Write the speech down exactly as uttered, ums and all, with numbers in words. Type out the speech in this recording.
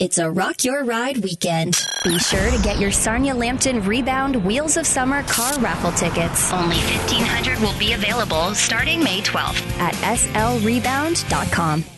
It's a rock your ride weekend. Be sure to get your Sarnia Lambton Rebound Wheels of Summer car raffle tickets. Only fifteen hundred will be available starting May twelfth at s l rebound dot com.